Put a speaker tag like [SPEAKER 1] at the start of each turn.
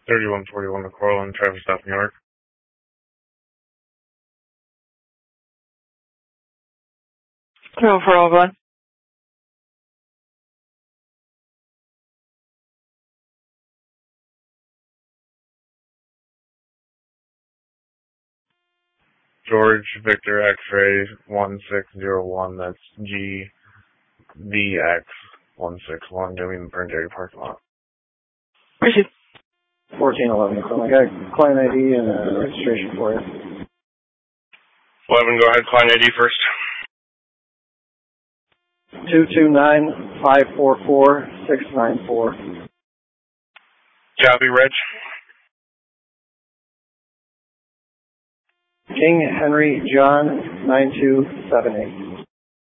[SPEAKER 1] 3141 McCorland, traffic stop, New York.
[SPEAKER 2] No, for all one.
[SPEAKER 1] George Victor X-ray 1601, that's GVX161, doing Burn Dairy parking lot.
[SPEAKER 2] Proceed.
[SPEAKER 3] 1411. So I got client ID and registration for you.
[SPEAKER 1] 11, go ahead, client ID first.
[SPEAKER 3] 229-544-694.
[SPEAKER 1] Copy, Reg.
[SPEAKER 3] King Henry John 9278.